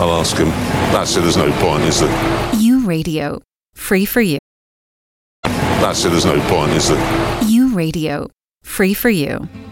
I'll ask him. That's it, there's no point, is there? You Radio. Free for you. That's it, there's no point, is there? You Radio. Free for you.